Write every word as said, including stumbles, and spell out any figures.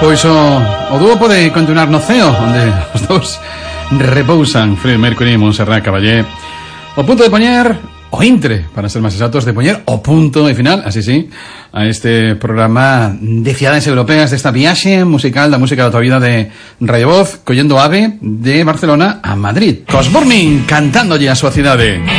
Pois o, o dúo pode continuar no ceo, onde os dous repousan Freddie Mercury e Montserrat Caballé. O punto de poñer, o intre, para ser máis exactos, de poñer o punto e final, así sí, a este programa de cidades europeas, desta viaxe musical da música da tua vida de Radio Voz, collendo ave de Barcelona a Madrid. Cos Burning cantándolle a súa cidade.